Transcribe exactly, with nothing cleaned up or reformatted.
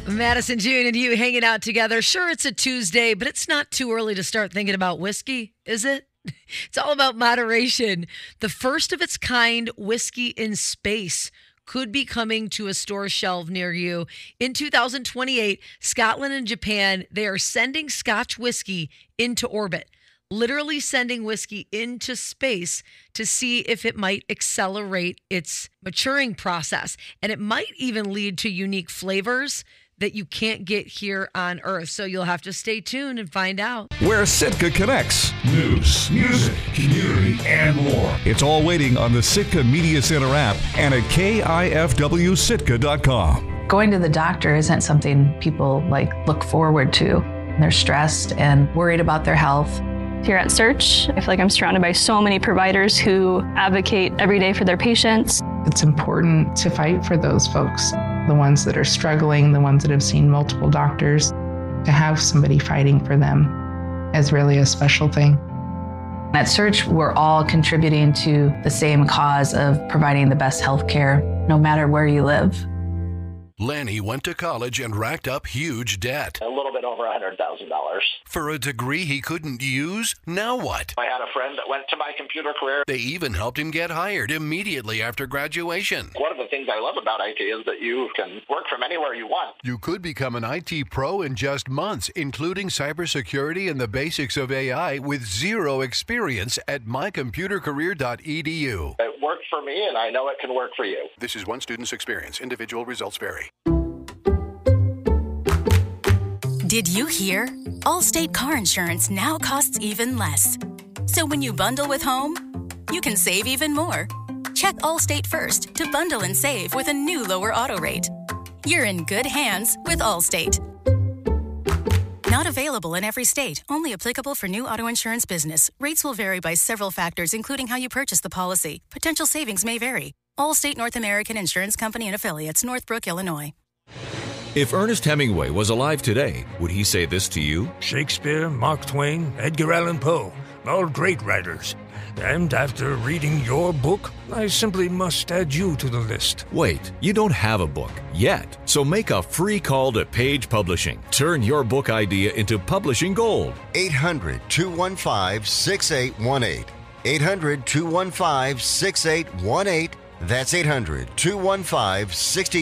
Madison, June, and you hanging out together. Sure, it's a Tuesday, but it's not too early to start thinking about whiskey, is it? It's all about moderation. The first of its kind whiskey in space could be coming to a store shelf near you. In two thousand twenty-eight, Scotland and Japan, they are sending Scotch whiskey into orbit, literally sending whiskey into space to see if it might accelerate its maturing process. And it might even lead to unique flavors that you can't get here on Earth. So you'll have to stay tuned and find out. Where Sitka connects. News, music, community, and more. It's all waiting on the Sitka Media Center app and at K I F W Sitka dot com. Going to the doctor isn't something people like look forward to. They're stressed and worried about their health. Here at Search, I feel like I'm surrounded by so many providers who advocate every day for their patients. It's important to fight for those folks, the ones that are struggling, the ones that have seen multiple doctors. To have somebody fighting for them is really a special thing. At Search, we're all contributing to the same cause of providing the best health care, no matter where you live. Lanny went to college and racked up huge debt. A little bit over one hundred thousand dollars. For a degree he couldn't use? Now what? I had a friend that went to My Computer Career. They even helped him get hired immediately after graduation. One of the things I love about I T is that you can work from anywhere you want. You could become an I T pro in just months, including cybersecurity and the basics of A I with zero experience at my computer career dot e d u. It worked for me, and I know it can work for you. This is one student's experience. Individual results vary. Did you hear? Allstate car insurance now costs even less. So when you bundle with home, you can save even more. Check Allstate first to bundle and save with a new lower auto rate. You're in good hands with Allstate. Not available in every state. Only applicable for new auto insurance business. Rates will vary by several factors, including how you purchase the policy. Potential savings may vary. Allstate North American Insurance Company and Affiliates, Northbrook, Illinois. If Ernest Hemingway was alive today, would he say this to you? Shakespeare, Mark Twain, Edgar Allan Poe, all great writers. And after reading your book, I simply must add you to the list. Wait, you don't have a book yet. So make a free call to Page Publishing. Turn your book idea into publishing gold. eight hundred, two one five, six eight one eight. eight hundred, two one five, six eight one eight. That's eight hundred, two one five, six eight one eight.